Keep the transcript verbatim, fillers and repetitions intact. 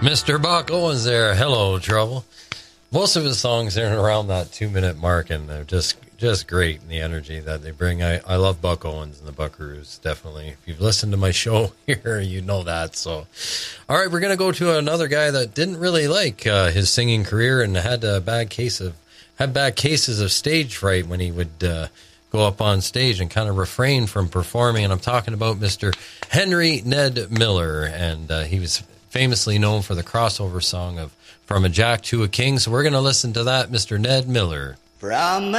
Mister Buck Owens there. Hello, Trouble. Most of his songs are around that two-minute mark, and they're just just great in the energy that they bring. I, I love Buck Owens and the Buckaroos, definitely. If you've listened to my show here, you know that. So, all right, we're going to go to another guy that didn't really like uh, his singing career and had a bad case of had bad cases of stage fright when he would uh, go up on stage and kind of refrain from performing. And I'm talking about Mister Henry Ned Miller, and uh, he was famously known for the crossover song of From a Jack to a King. So we're going to listen to that, Mister Ned Miller. From